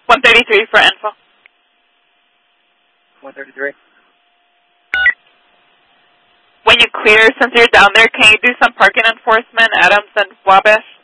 133 for info. 133. When you clear, since you're down there, can you do some parking enforcement, Adams and Wabash?